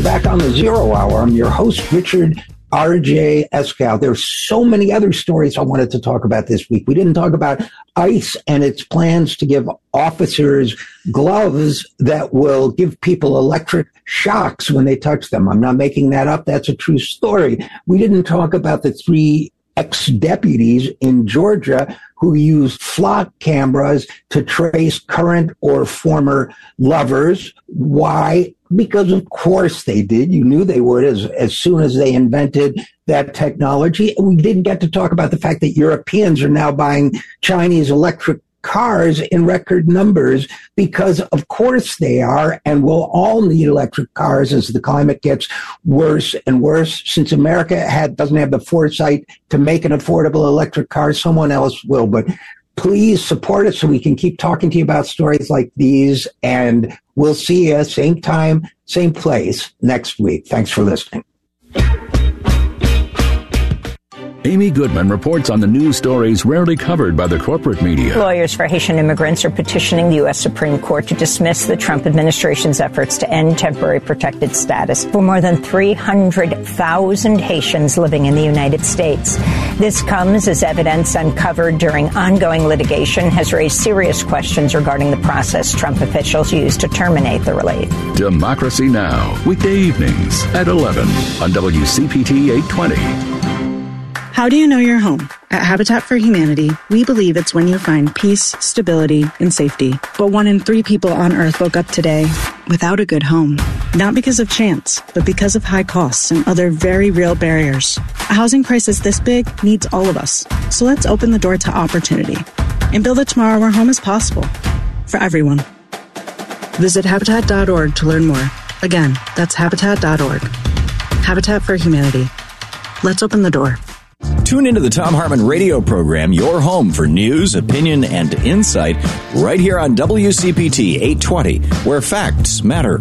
back on the Zero Hour. I'm your host, Richard R.J. Eskow. There's so many other stories I wanted to talk about this week. We didn't talk about ICE and its plans to give officers gloves that will give people electric shocks when they touch them. I'm not making that up. That's a true story. We didn't talk about the 3 ex-deputies in Georgia who used flock cameras to trace current or former lovers. Why? Because of course they did. You knew they would as soon as they invented that technology. We didn't get to talk about the fact that Europeans are now buying Chinese electric cars in record numbers because of course they are, and we'll all need electric cars as the climate gets worse and worse. Since America doesn't have the foresight to make an affordable electric car, someone else will. But please support us so we can keep talking to you about stories like these, and we'll see you same time, same place next week. Thanks for listening. Amy Goodman reports on the news stories rarely covered by the corporate media. Lawyers for Haitian immigrants are petitioning the U.S. Supreme Court to dismiss the Trump administration's efforts to end temporary protected status for more than 300,000 Haitians living in the United States. This comes as evidence uncovered during ongoing litigation has raised serious questions regarding the process Trump officials used to terminate the relief. Democracy Now!, weekday evenings at 11 on WCPT 820. How do you know you're home? At Habitat for Humanity, we believe it's when you find peace, stability, and safety. But 1 in 3 people on Earth woke up today without a good home. Not because of chance, but because of high costs and other very real barriers. A housing crisis this big needs all of us. So let's open the door to opportunity and build a tomorrow where home is possible for everyone. Visit Habitat.org to learn more. Again, that's Habitat.org. Habitat for Humanity. Let's open the door. Tune into the Thom Hartmann radio program, Your Home, for news, opinion, and insight right here on WCPT 820, where facts matter.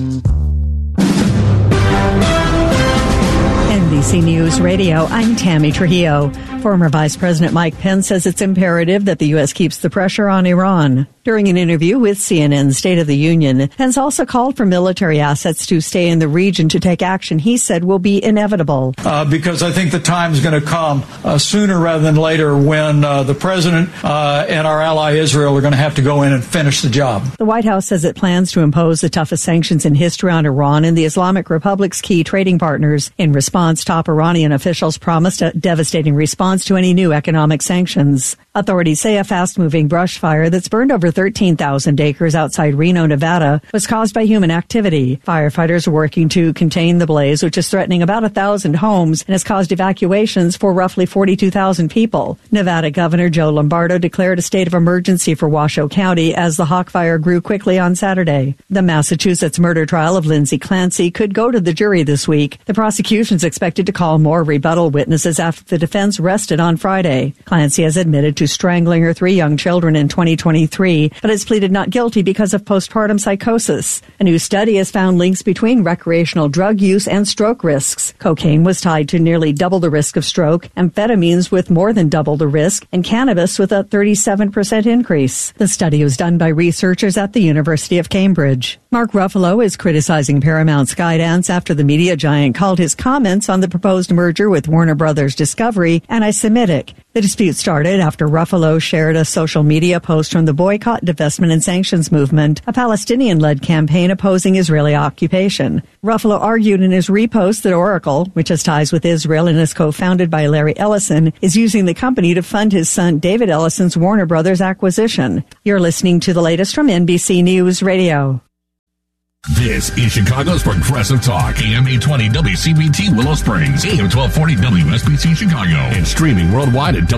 NBC News Radio, I'm Tammy Trujillo. Former Vice President Mike Pence says it's imperative that the U.S. keeps the pressure on Iran. During an interview with CNN's State of the Union, Pence also called for military assets to stay in the region to take action he said will be inevitable. Because I think the time is going to come sooner rather than later when the president and our ally Israel are going to have to go in and finish the job. The White House says it plans to impose the toughest sanctions in history on Iran and the Islamic Republic's key trading partners. In response, top Iranian officials promised a devastating response to any new economic sanctions. Authorities say a fast-moving brush fire that's burned over 13,000 acres outside Reno, Nevada, was caused by human activity. Firefighters are working to contain the blaze, which is threatening about 1,000 homes and has caused evacuations for roughly 42,000 people. Nevada Governor Joe Lombardo declared a state of emergency for Washoe County as the Hawk Fire grew quickly on Saturday. The Massachusetts murder trial of Lindsay Clancy could go to the jury this week. The prosecution is expected to call more rebuttal witnesses after the defense rested on Friday. Clancy has admitted to strangling her 3 young children in 2023, but has pleaded not guilty because of postpartum psychosis. A new study has found links between recreational drug use and stroke risks. Cocaine was tied to nearly double the risk of stroke, amphetamines with more than double the risk, and cannabis with a 37% increase. The study was done by researchers at the University of Cambridge. Mark Ruffalo is criticizing Paramount Skydance after the media giant called his comments on the proposed merger with Warner Brothers Discovery anti-Semitic. The dispute started after Ruffalo shared a social media post from the Boycott, Divestment and Sanctions Movement, a Palestinian-led campaign opposing Israeli occupation. Ruffalo argued in his repost that Oracle, which has ties with Israel and is co-founded by Larry Ellison, is using the company to fund his son David Ellison's Warner Brothers acquisition. You're listening to the latest from NBC News Radio. This is Chicago's Progressive Talk, AM 820 WCPT Willow Springs, AM 1240 WSBC Chicago, and streaming worldwide at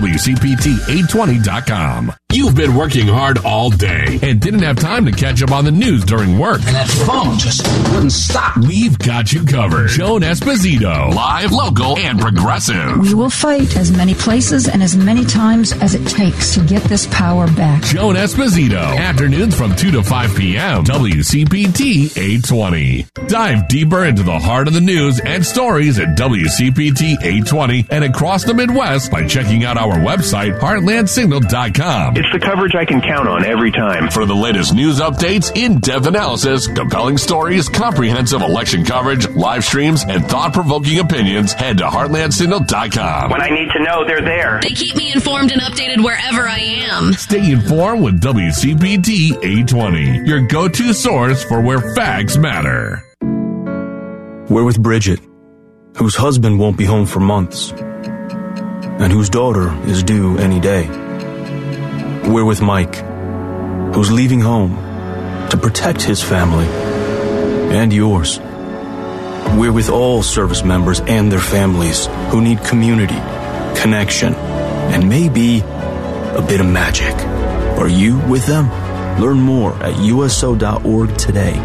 WCPT820.com. You've been working hard all day and didn't have time to catch up on the news during work. And that phone just wouldn't stop. We've got you covered. Joan Esposito, live, local, and progressive. We will fight as many places and as many times as it takes to get this power back. Joan Esposito, afternoons from 2 to 5 p.m. WCPT 820. Dive deeper into the heart of the news and stories at WCPT 820 and across the Midwest by checking out our website, heartlandsignal.com. It's the coverage I can count on every time. For the latest news updates, in-depth analysis, compelling stories, comprehensive election coverage, live streams, and thought-provoking opinions, head to heartlandsignal.com. When I need to know, they're there. They keep me informed and updated wherever I am. Stay informed with WCPT 820, your go-to source for where facts matter. We're with Bridget, whose husband won't be home for months, and whose daughter is due any day. We're with Mike, who's leaving home to protect his family and yours. We're with all service members and their families who need community, connection, and maybe a bit of magic. Are you with them? Learn more at uso.org today.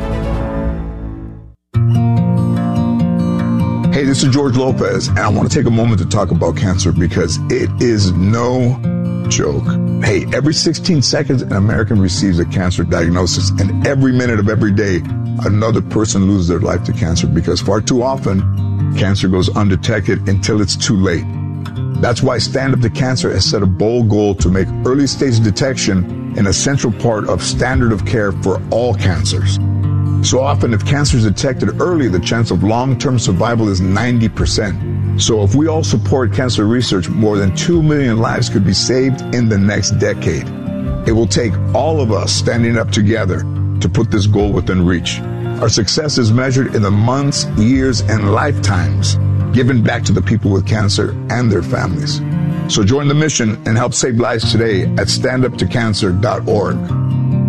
Hey, this is George Lopez, and I want to take a moment to talk about cancer because it is no joke. Hey, every 16 seconds, an American receives a cancer diagnosis, and every minute of every day, another person loses their life to cancer because far too often, cancer goes undetected until it's too late. That's why Stand Up to Cancer has set a bold goal to make early stage detection an essential part of standard of care for all cancers. So often, if cancer is detected early, the chance of long-term survival is 90%. So if we all support cancer research, more than 2 million lives could be saved in the next decade. It will take all of us standing up together to put this goal within reach. Our success is measured in the months, years, and lifetimes given back to the people with cancer and their families. So join the mission and help save lives today at standuptocancer.org.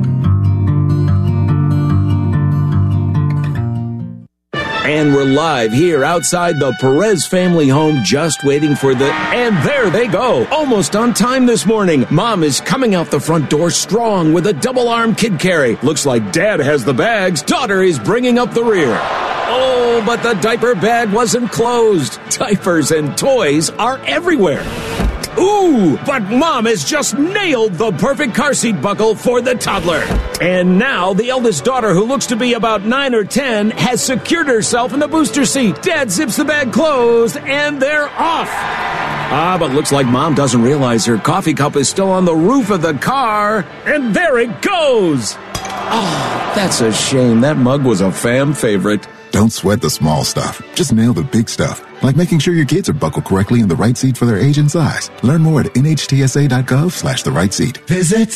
And we're live here outside the Perez family home, just waiting for and there they go. Almost on time this morning. Mom is coming out the front door strong with a double-arm kid carry. Looks like Dad has the bags. Daughter is bringing up the rear. Oh, but the diaper bag wasn't closed. Diapers and toys are everywhere. Ooh, but Mom has just nailed the perfect car seat buckle for the toddler. And now the eldest daughter, who looks to be about 9 or 10, has secured herself in the booster seat. Dad zips the bag closed, and they're off. But looks like Mom doesn't realize her coffee cup is still on the roof of the car. And there it goes. Oh, that's a shame. That mug was a fam favorite. Don't sweat the small stuff. Just nail the big stuff, like making sure your kids are buckled correctly in the right seat for their age and size. Learn more at nhtsa.gov/the right seat. Visit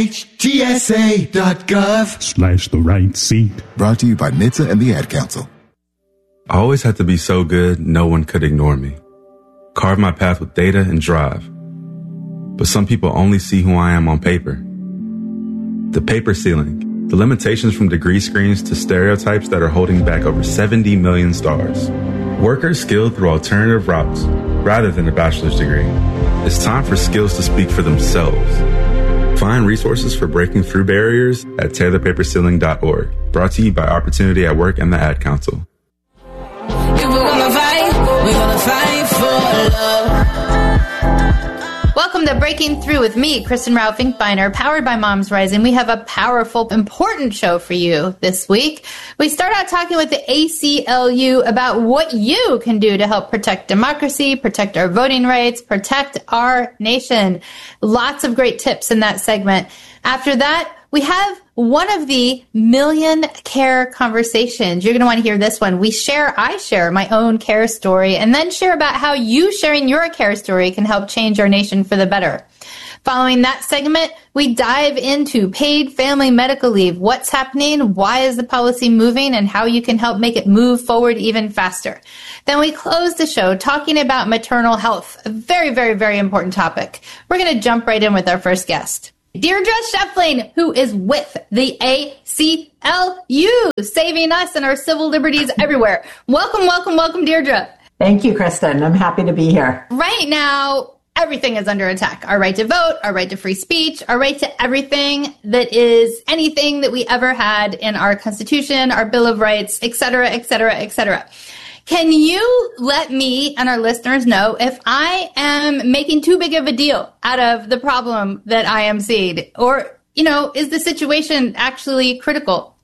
nhtsa.gov/the right seat. Brought to you by NHTSA and the Ad Council. I always had to be so good, no one could ignore me. Carve my path with data and drive. But some people only see who I am on paper. The paper ceiling. The limitations from degree screens to stereotypes that are holding back over 70 million stars. Workers skilled through alternative routes rather than a bachelor's degree. It's time for skills to speak for themselves. Find resources for breaking through barriers at tearthepaperceiling.org. Brought to you by Opportunity at Work and the Ad Council. If we're gonna fight for love. Welcome to Breaking Through with me, Kristen Rao Finkbeiner, powered by Moms Rising. We have a powerful, important show for you this week. We start out talking with the ACLU about what you can do to help protect democracy, protect our voting rights, protect our nation. Lots of great tips in that segment. After that, we have one of the million care conversations. You're going to want to hear this one. I share my own care story and then share about how you sharing your care story can help change our nation for the better. Following that segment, we dive into paid family medical leave. What's happening? Why is the policy moving? And how you can help make it move forward even faster. Then we close the show talking about maternal health, a very, very, very important topic. We're going to jump right in with our first guest. Deirdre Sheffling, who is with the ACLU, saving us and our civil liberties everywhere. Welcome, welcome, welcome, Deirdre. Thank you, Kristen. I'm happy to be here. Right now, everything is under attack. Our right to vote, our right to free speech, our right to everything that is anything that we ever had in our Constitution, our Bill of Rights, et cetera, et cetera, et cetera. Can you let me and our listeners know if I am making too big of a deal out of the problem that I am seeing? Or, is the situation actually critical?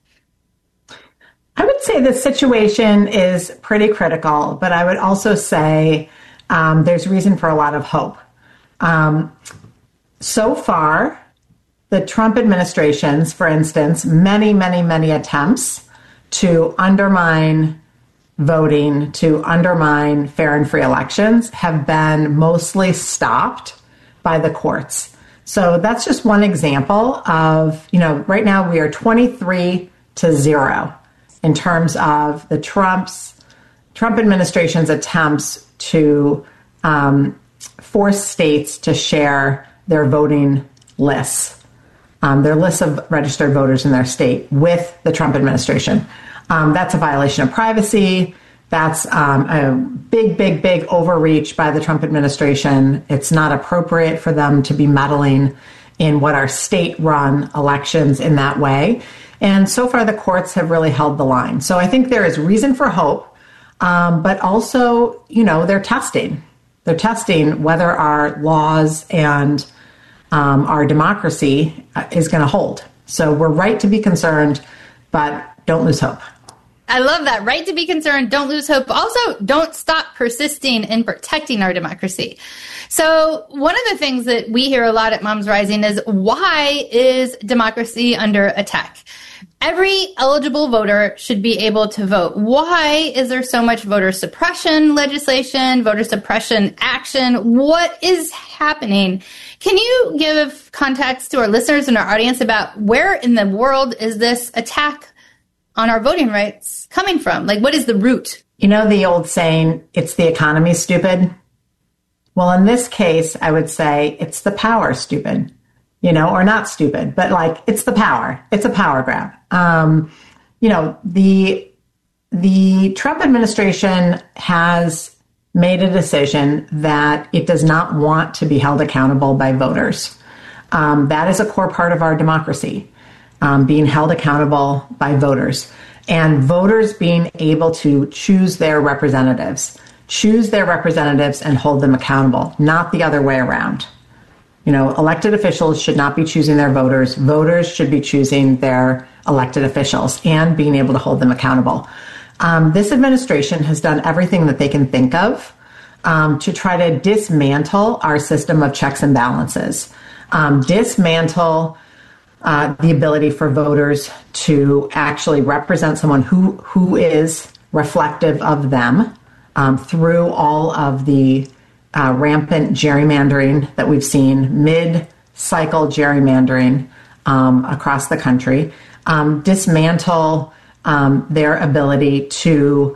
I would say the situation is pretty critical, but I would also say there's reason for a lot of hope. So far, the Trump administration's, for instance, many, many, many attempts to undermine voting, to undermine fair and free elections have been mostly stopped by the courts. So that's just one example of, right now we are 23-0 in terms of the Trump administration's attempts to force states to share their voting lists, their lists of registered voters in their state with the Trump administration. That's a violation of privacy. That's a big, big, big overreach by the Trump administration. It's not appropriate for them to be meddling in what are state-run elections in that way. And so far, the courts have really held the line. So I think there is reason for hope, but also, they're testing. They're testing whether our laws and our democracy is going to hold. So we're right to be concerned, but don't lose hope. I love that. Right to be concerned. Don't lose hope. Also, don't stop persisting in protecting our democracy. So one of the things that we hear a lot at Moms Rising is, why is democracy under attack? Every eligible voter should be able to vote. Why is there so much voter suppression legislation, voter suppression action? What is happening? Can you give context to our listeners and our audience about where in the world is this attack on our voting rights coming from? Like, what is the root? The old saying, it's the economy, stupid. Well, in this case, I would say it's the power, stupid. Or not stupid, but it's the power. It's a power grab. The Trump administration has made a decision that it does not want to be held accountable by voters. That is a core part of our democracy, being held accountable by voters, and voters being able to choose their representatives and hold them accountable, not the other way around. Elected officials should not be choosing their voters. Voters should be choosing their elected officials and being able to hold them accountable. This administration has done everything that they can think of to try to dismantle our system of checks and balances, dismantle the ability for voters to actually represent someone who is reflective of them through all of the rampant gerrymandering that we've seen, mid-cycle gerrymandering across the country, dismantle their ability to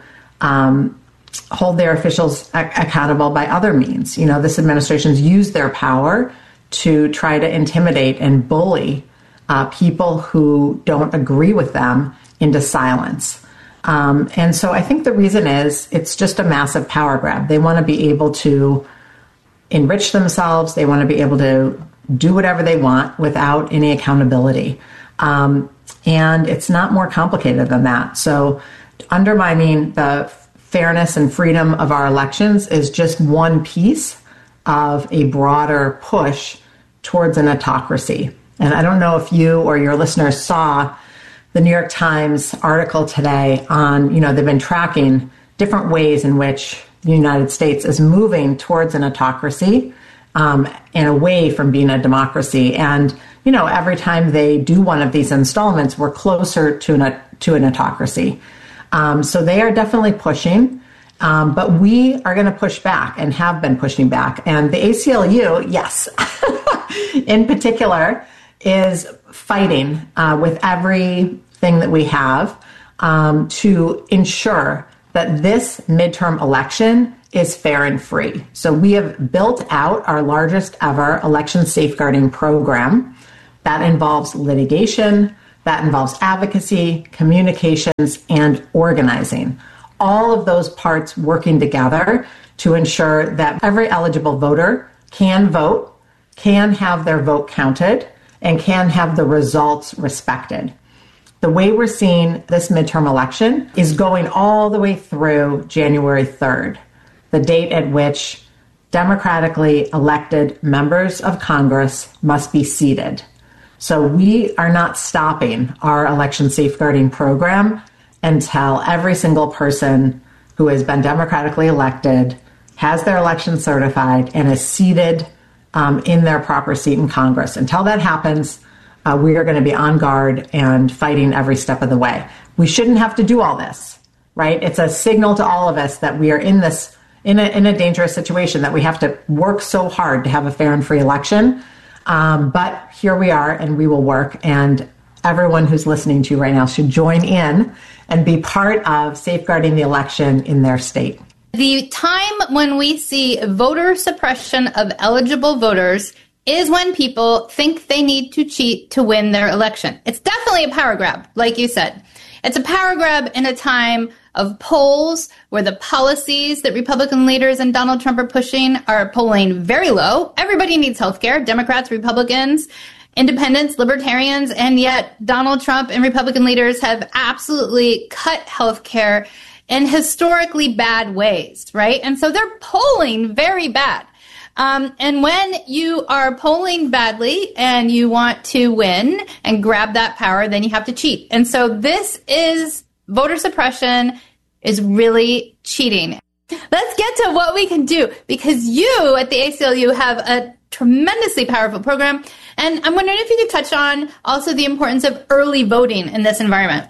hold their officials accountable by other means. This administration's used their power to try to intimidate and bully people who don't agree with them into silence. And so I think the reason is it's just a massive power grab. They want to be able to enrich themselves. They want to be able to do whatever they want without any accountability. And it's not more complicated than that. So undermining the fairness and freedom of our elections is just one piece of a broader push towards an autocracy. And I don't know if you or your listeners saw the New York Times article today on, they've been tracking different ways in which the United States is moving towards an autocracy and away from being a democracy. And, every time they do one of these installments, we're closer to an autocracy. So they are definitely pushing, but we are going to push back and have been pushing back. And the ACLU, yes, in particular, is fighting with everything that we have to ensure that this midterm election is fair and free. So we have built out our largest ever election safeguarding program that involves litigation, that involves advocacy, communications, and organizing. All of those parts working together to ensure that every eligible voter can vote, can have their vote counted, and can have the results respected. The way we're seeing this midterm election is going all the way through January 3rd, the date at which democratically elected members of Congress must be seated. So we are not stopping our election safeguarding program until every single person who has been democratically elected, has their election certified, and is seated in their proper seat in Congress. Until that happens, we are going to be on guard and fighting every step of the way. We shouldn't have to do all this, right? It's a signal to all of us that we are in this, in a dangerous situation, that we have to work so hard to have a fair and free election. But here we are, and we will work. And everyone who's listening to you right now should join in and be part of safeguarding the election in their state. The time when we see voter suppression of eligible voters is when people think they need to cheat to win their election. It's definitely a power grab, like you said. It's a power grab in a time of polls where the policies that Republican leaders and Donald Trump are pushing are polling very low. Everybody needs healthcare, Democrats, Republicans, independents, libertarians, and yet Donald Trump and Republican leaders have absolutely cut healthcare in historically bad ways, right? And so they're polling very bad. And when you are polling badly and you want to win and grab that power, then you have to cheat. And so this is voter suppression is really cheating. Let's get to what we can do, because you at the ACLU have a tremendously powerful program. And I'm wondering if you could touch on also the importance of early voting in this environment.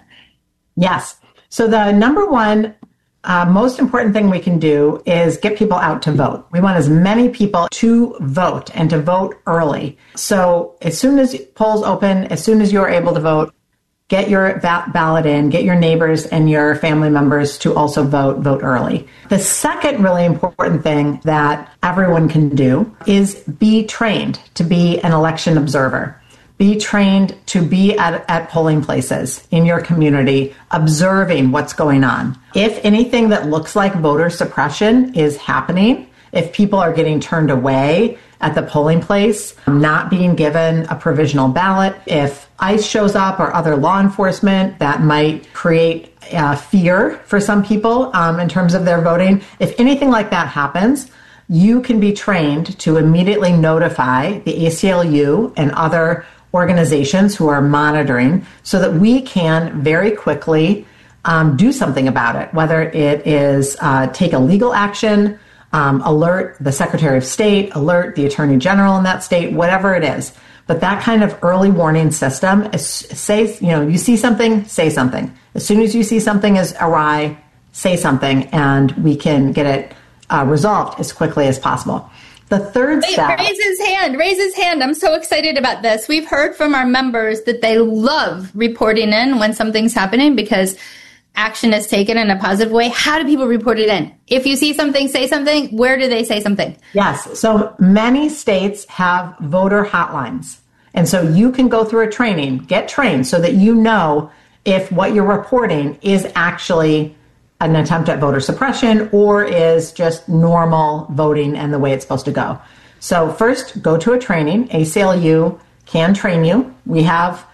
Yes. So the number one most important thing we can do is get people out to vote. We want as many people to vote and to vote early. So as soon as polls open, as soon as you're able to vote, get your ballot in, get your neighbors and your family members to also vote early. The second really important thing that everyone can do is be trained to be an election observer. Be trained to be at polling places in your community, observing what's going on. If anything that looks like voter suppression is happening, if people are getting turned away at the polling place, not being given a provisional ballot, if ICE shows up or other law enforcement, that might create fear for some people in terms of their voting. If anything like that happens, you can be trained to immediately notify the ACLU and other organizations who are monitoring so that we can very quickly do something about it, whether it is take a legal action, alert the Secretary of State, alert the Attorney General in that state, whatever it is. But that kind of early warning system is you see something, say something. As soon as you see something is awry, say something, and we can get it resolved as quickly as possible. The third step. Raise his hand. I'm so excited about this. We've heard from our members that they love reporting in when something's happening because action is taken in a positive way. How do people report it in? If you see something, say something. Where do they say something? Yes. So many states have voter hotlines. And so you can go through a training, get trained so that you know if what you're reporting is actually an attempt at voter suppression or is just normal voting and the way it's supposed to go. So first, go to a training. ACLU can train you. We have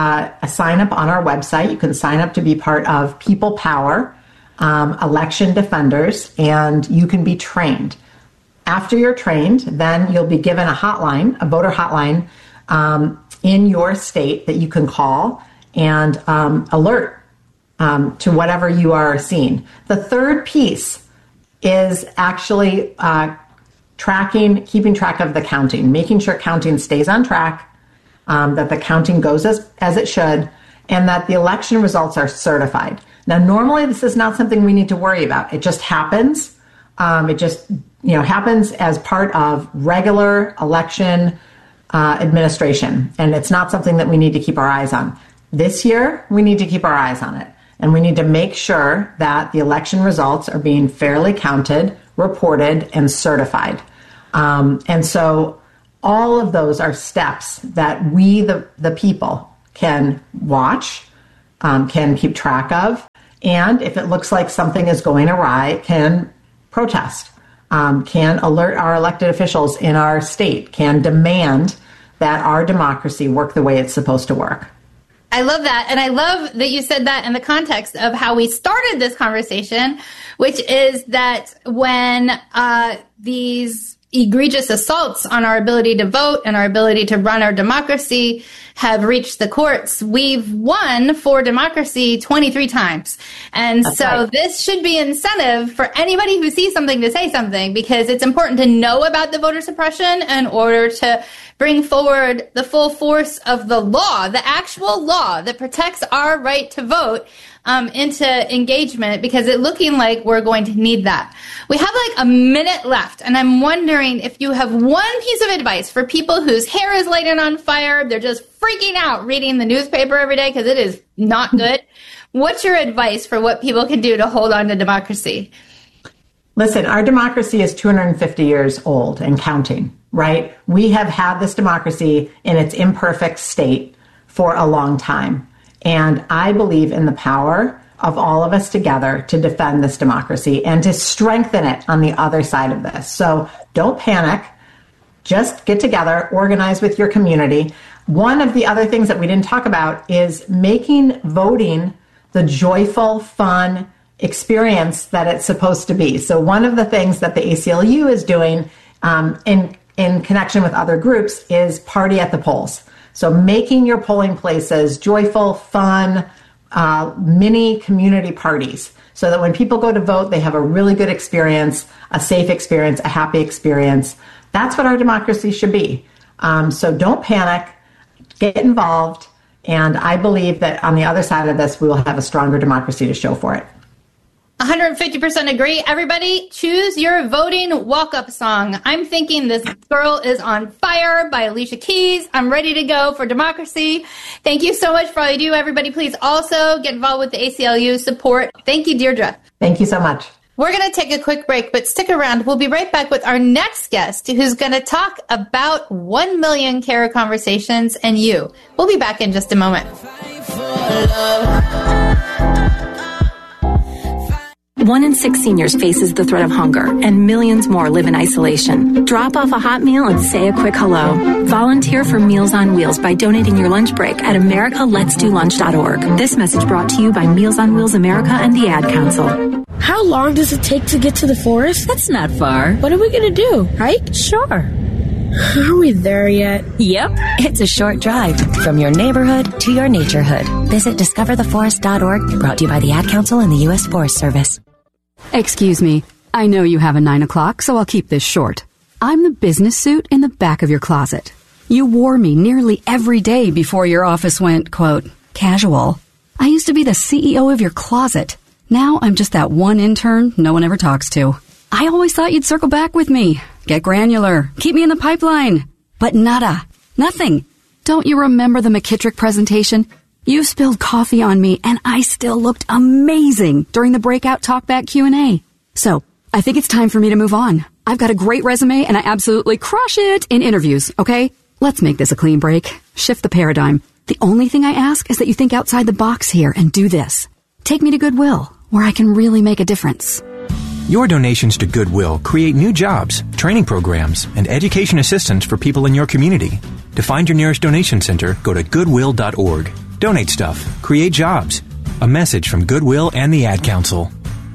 a sign up on our website. You can sign up to be part of People Power, Election Defenders, and you can be trained. After you're trained, then you'll be given a hotline, a voter hotline in your state that you can call and alert to whatever you are seeing. The third piece is actually keeping track of the counting, making sure counting stays on track, that the counting goes as it should, and that the election results are certified. Now, normally this is not something we need to worry about. It just happens. It just happens as part of regular election administration, and it's not something that we need to keep our eyes on. This year, we need to keep our eyes on it. And we need to make sure that the election results are being fairly counted, reported, and certified. And so all of those are steps that we, the people, can watch, can keep track of, and if it looks like something is going awry, can protest, can alert our elected officials in our state, can demand that our democracy work the way it's supposed to work. I love that. And I love that you said that in the context of how we started this conversation, which is that when these egregious assaults on our ability to vote and our ability to run our democracy have reached the courts, we've won for democracy 23 times. And That's right. This should be incentive for anybody who sees something to say something, because it's important to know about the voter suppression in order to bring forward the full force of the law, the actual law that protects our right to vote, into engagement, because it's looking like we're going to need that. We have like a minute left, and I'm wondering if you have one piece of advice for people whose hair is lighting on fire, they're just freaking out reading the newspaper every day because it is not good. What's your advice for what people can do to hold on to democracy? Listen, our democracy is 250 years old and counting, right? We have had this democracy in its imperfect state for a long time. And I believe in the power of all of us together to defend this democracy and to strengthen it on the other side of this. So don't panic. Just get together, organize with your community. One of the other things that we didn't talk about is making voting the joyful, fun experience that it's supposed to be. So one of the things that the ACLU is doing in connection with other groups is party at the polls. So making your polling places joyful, fun, mini community parties so that when people go to vote, they have a really good experience, a safe experience, a happy experience. That's what our democracy should be. So don't panic, get involved, and I believe that on the other side of this, we will have a stronger democracy to show for it. 150% agree. Everybody, choose your voting walk-up song. I'm thinking This Girl Is on Fire by Alicia Keys. I'm ready to go for democracy. Thank you so much for all you do. Everybody, please also get involved with the ACLU support. Thank you, Deirdre. Thank you so much. We're going to take a quick break, but stick around. We'll be right back with our next guest, who's going to talk about 1 million Care Conversations and you. We'll be back in just a moment. 1 in 6 seniors faces the threat of hunger, and millions more live in isolation. Drop off a hot meal and say a quick hello. Volunteer for Meals on Wheels by donating your lunch break at americaletsdolunch.org. This message brought to you by Meals on Wheels America and the Ad Council. How long does it take to get to the forest? That's not far. What are we going to do? Hike? Sure. Are we there yet? Yep. It's a short drive from your neighborhood to your naturehood. Visit discovertheforest.org, brought to you by the Ad Council and the U.S. Forest Service. Excuse me. I know you have a 9 o'clock, so I'll keep this short. I'm the business suit in the back of your closet. You wore me nearly every day before your office went, quote, casual. I used to be the CEO of your closet. Now I'm just that one intern no one ever talks to. I always thought you'd circle back with me. Get granular. Keep me in the pipeline. But nada. Nothing. Don't you remember the McKittrick presentation? You spilled coffee on me, and I still looked amazing during the breakout talkback Q&A. So, I think it's time for me to move on. I've got a great resume, and I absolutely crush it in interviews, okay? Let's make this a clean break. Shift the paradigm. The only thing I ask is that you think outside the box here and do this. Take me to Goodwill, where I can really make a difference. Your donations to Goodwill create new jobs, training programs, and education assistance for people in your community. To find your nearest donation center, go to goodwill.org. Donate stuff. Create jobs. A message from Goodwill and the Ad Council.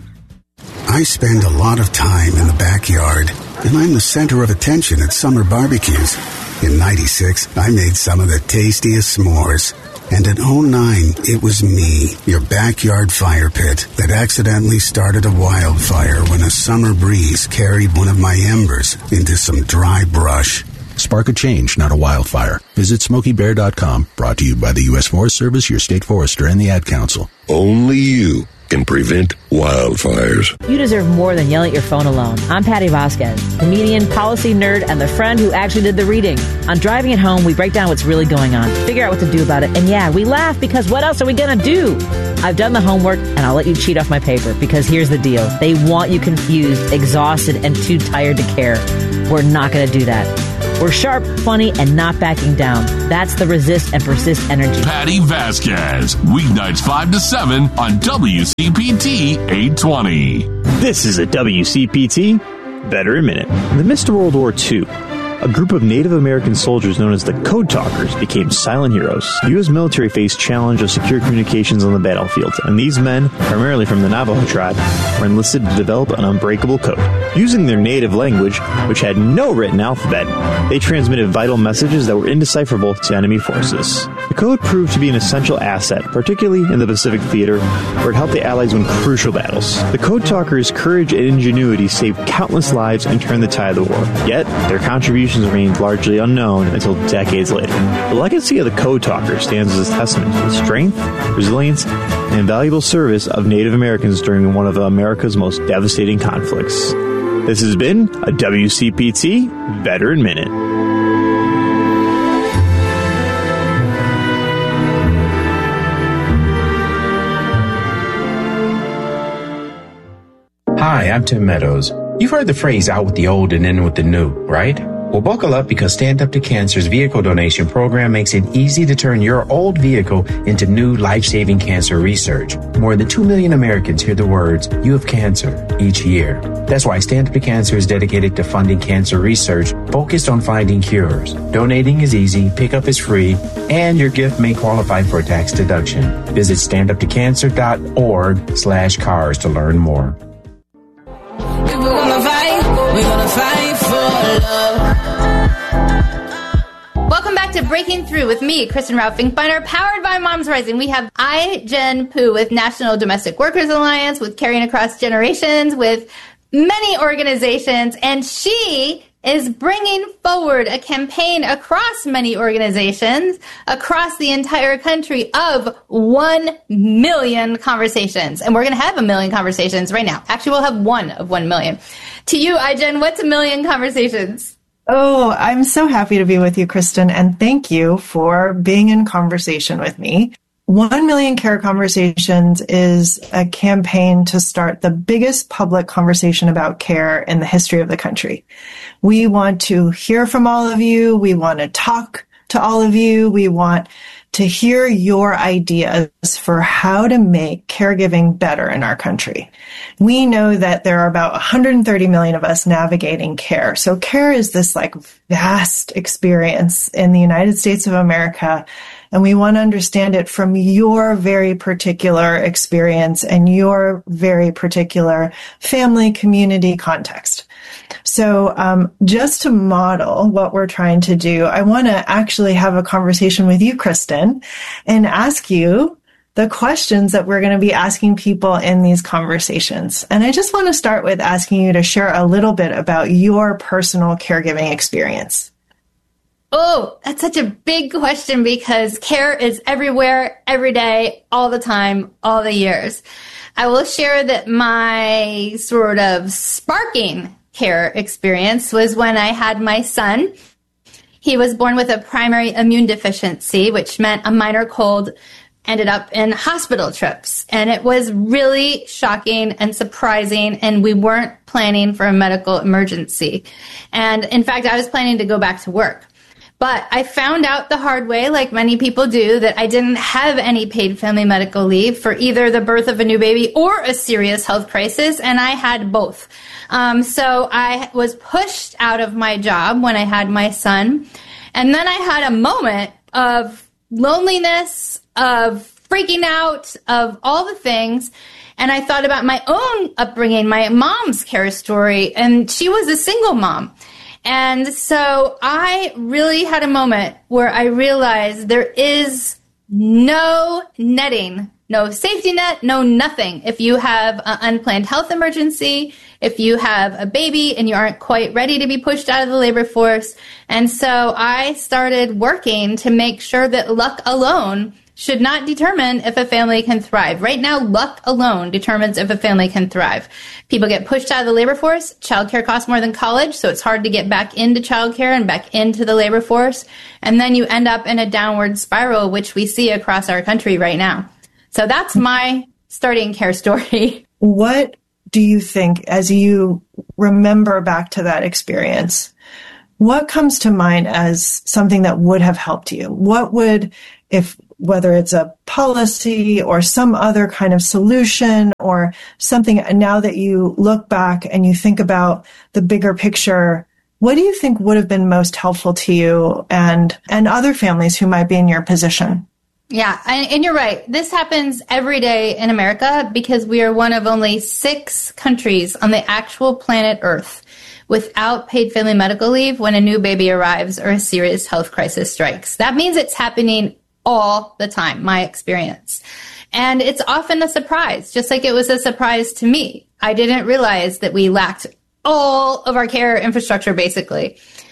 I spend a lot of time in the backyard, and I'm the center of attention at summer barbecues. In '96, I made some of the tastiest s'mores. And in '09, it was me, your backyard fire pit, that accidentally started a wildfire when a summer breeze carried one of my embers into some dry brush. Spark a change, not a wildfire. Visit SmokeyBear.com, brought to you by the U.S. Forest Service, your state forester, and the Ad Council. Only you can prevent wildfires. You deserve more than yelling at your phone alone. I'm Patty Vasquez, comedian, policy nerd, and the friend who actually did the reading. On Driving It Home, we break down what's really going on, figure out what to do about it, and yeah, we laugh because what else are we going to do? I've done the homework, and I'll let you cheat off my paper because here's the deal. They want you confused, exhausted, and too tired to care. We're not going to do that. We're sharp, funny, and not backing down. That's the resist and persist energy. Patty Vasquez, weeknights 5 to 7 on WCPT 820. This is a WCPT Better in Minute. In the midst of World War II, a group of Native American soldiers known as the Code Talkers became silent heroes. The U.S. military faced challenge of secure communications on the battlefield, and these men, primarily from the Navajo tribe, were enlisted to develop an unbreakable code. Using their native language, which had no written alphabet, they transmitted vital messages that were indecipherable to enemy forces. The code proved to be an essential asset, particularly in the Pacific Theater, where it helped the Allies win crucial battles. The Code Talkers' courage and ingenuity saved countless lives and turned the tide of the war. Yet, their contribution contributions remained largely unknown until decades later. The legacy of the Code Talker stands as a testament to the strength, resilience, and invaluable service of Native Americans during one of America's most devastating conflicts. This has been a WCPT Veteran Minute. Hi, I'm Tim Meadows. You've heard the phrase out with the old and in with the new, right? Well, buckle up because Stand Up to Cancer's vehicle donation program makes it easy to turn your old vehicle into new life-saving cancer research. More than 2 million Americans hear the words, "You have cancer," each year. That's why Stand Up to Cancer is dedicated to funding cancer research focused on finding cures. Donating is easy, pickup is free, and your gift may qualify for a tax deduction. Visit standuptocancer.org/cars to learn more. If we're gonna fight for love. Welcome back to Breaking Through with me, Kristen Ralph Finkbeiner, powered by Moms Rising. We have Jen Poo with National Domestic Workers Alliance, with Caring Across Generations, with many organizations, and she is bringing forward a campaign across many organizations across the entire country of 1 million conversations. And we're going to have 1 million conversations right now. Actually, we'll have one of 1 million. To you, Jen, what's 1 million conversations? Oh, I'm so happy to be with you, Kristen, and thank you for being in conversation with me. 1 Million Care Conversations is a campaign to start the biggest public conversation about care in the history of the country. We want to hear from all of you. We want to talk to all of you. We want to hear your ideas for how to make caregiving better in our country. We know that there are about 130 million of us navigating care. So care is this vast experience in the United States of America. And we want to understand it from your very particular experience and your very particular family, community context. So just to model what we're trying to do, I want to actually have a conversation with you, Kristen, and ask you the questions that we're going to be asking people in these conversations. And I just want to start with asking you to share a little bit about your personal caregiving experience. Oh, that's such a big question because care is everywhere, every day, all the time, all the years. I will share that my sort of sparking care experience was when I had my son. He was born with a primary immune deficiency, which meant a minor cold, ended up in hospital trips. And it was really shocking and surprising, and we weren't planning for a medical emergency. And in fact, I was planning to go back to work. But I found out the hard way, like many people do, that I didn't have any paid family medical leave for either the birth of a new baby or a serious health crisis, and I had both. So I was pushed out of my job when I had my son, and then I had a moment of loneliness, of freaking out, of all the things, and I thought about my own upbringing, my mom's care story, and she was a single mom. And so I really had a moment where I realized there is no netting, no safety net, no nothing. If you have an unplanned health emergency, if you have a baby and you aren't quite ready to be pushed out of the labor force. And so I started working to make sure that luck alone should not determine if a family can thrive. Right now, luck alone determines if a family can thrive. People get pushed out of the labor force. Childcare costs more than college, so it's hard to get back into childcare and back into the labor force. And then you end up in a downward spiral, which we see across our country right now. So that's my starting care story. What do you think, as you remember back to that experience, what comes to mind as something that would have helped you? What would, whether it's a policy or some other kind of solution or something, now that you look back and you think about the bigger picture, what do you think would have been most helpful to you and other families who might be in your position? Yeah, and you're right. This happens every day in America because we are one of only 6 countries on the actual planet Earth without paid family medical leave when a new baby arrives or a serious health crisis strikes. That means it's happening all the time, my experience. And it's often a surprise, just like it was a surprise to me. I didn't realize that we lacked all of our care infrastructure, basically.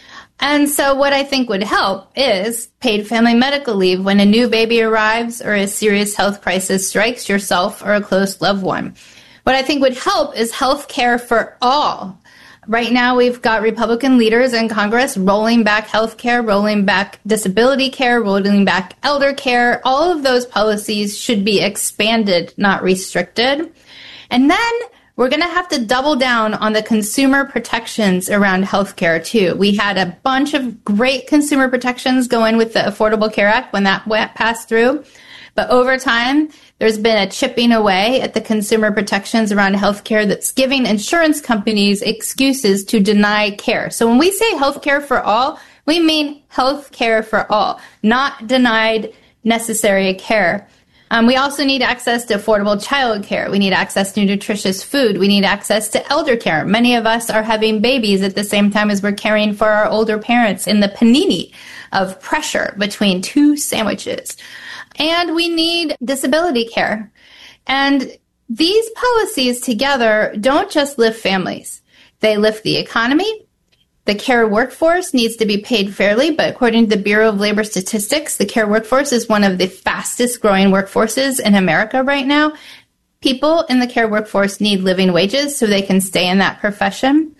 And so what I think would help is paid family medical leave when a new baby arrives or a serious health crisis strikes yourself or a close loved one. What I think would help is health care for all. Right now, we've got Republican leaders in Congress rolling back health care, rolling back disability care, rolling back elder care. All of those policies should be expanded, not restricted. And then we're going to have to double down on the consumer protections around healthcare, too. We had a bunch of great consumer protections go in with the Affordable Care Act when that passed through. But over time, there's been a chipping away at the consumer protections around healthcare that's giving insurance companies excuses to deny care. So when we say healthcare for all, we mean healthcare for all, not denied necessary care. We also need access to affordable child care. We need access to nutritious food. We need access to elder care. Many of us are having babies at the same time as we're caring for our older parents in the panini of pressure between two sandwiches. And we need disability care. And these policies together don't just lift families. They lift the economy. The care workforce needs to be paid fairly, but according to the Bureau of Labor Statistics, the care workforce is one of the fastest growing workforces in America right now. People in the care workforce need living wages so they can stay in that profession.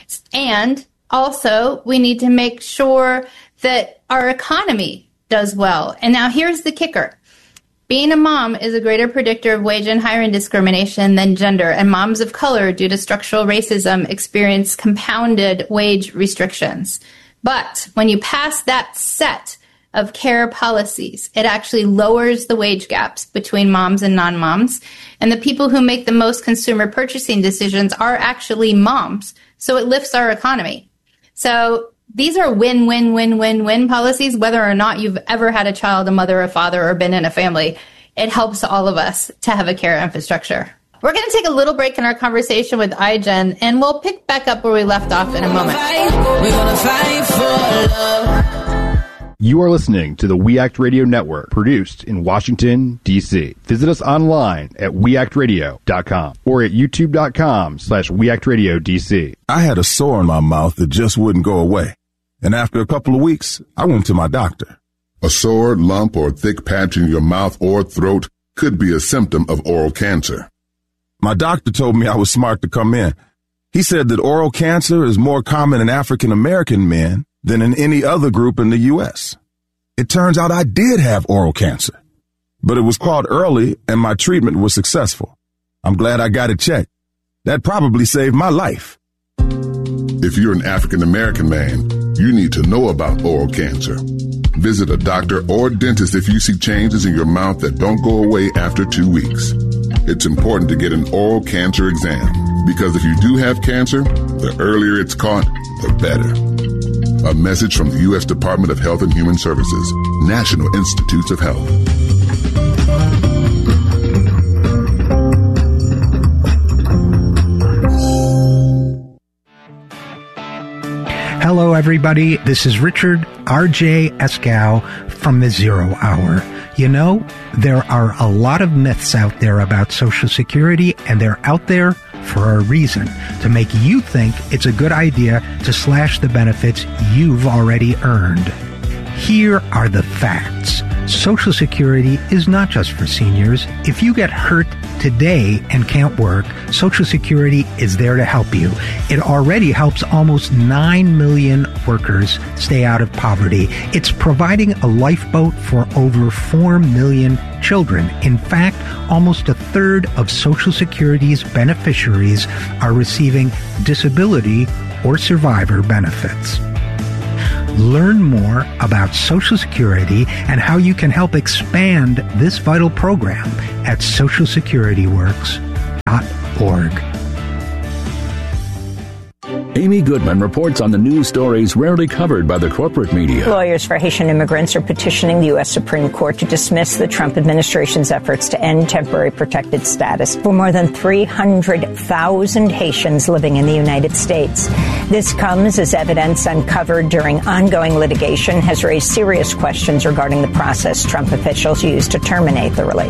And also, we need to make sure that our economy does well. And now here's the kicker. Being a mom is a greater predictor of wage and hiring discrimination than gender, and moms of color, due to structural racism, experience compounded wage restrictions. But when you pass that set of care policies, it actually lowers the wage gaps between moms and non-moms, and the people who make the most consumer purchasing decisions are actually moms, so it lifts our economy. So these are win-win-win-win-win policies, whether or not you've ever had a child, a mother, a father, or been in a family. It helps all of us to have a care infrastructure. We're going to take a little break in our conversation with iGen, and we'll pick back up where we left off in a moment. We're gonna fight for love. You are listening to the We Act Radio Network, produced in Washington, D.C. Visit us online at weactradio.com or at youtube.com/weactradiodc. I had a sore in my mouth that just wouldn't go away. And after a couple of weeks, I went to my doctor. A sore, lump, or thick patch in your mouth or throat could be a symptom of oral cancer. My doctor told me I was smart to come in. He said that oral cancer is more common in African American men than in any other group in the U.S. It turns out I did have oral cancer, but it was caught early and my treatment was successful. I'm glad I got it checked. That probably saved my life. If you're an African American man, you need to know about oral cancer. Visit a doctor or dentist if you see changes in your mouth that don't go away after 2 weeks. It's important to get an oral cancer exam, because if you do have cancer, the earlier it's caught, the better. A message from the U.S. Department of Health and Human Services, National Institutes of Health. Hello, everybody. This is Richard R.J. Escow from the Zero Hour. You know, there are a lot of myths out there about Social Security, and they're out there for a reason, to make you think it's a good idea to slash the benefits you've already earned. Here are the facts. Social Security is not just for seniors. If you get hurt today and can't work, Social Security is there to help you. It already helps almost 9 million workers stay out of poverty. It's providing a lifeboat for over 4 million children. In fact, almost a third of Social Security's beneficiaries are receiving disability or survivor benefits. Learn more about Social Security and how you can help expand this vital program at socialsecurityworks.org. Amy Goodman reports on the news stories rarely covered by the corporate media. Lawyers for Haitian immigrants are petitioning the U.S. Supreme Court to dismiss the Trump administration's efforts to end temporary protected status for more than 300,000 Haitians living in the United States. This comes as evidence uncovered during ongoing litigation has raised serious questions regarding the process Trump officials used to terminate the relationship.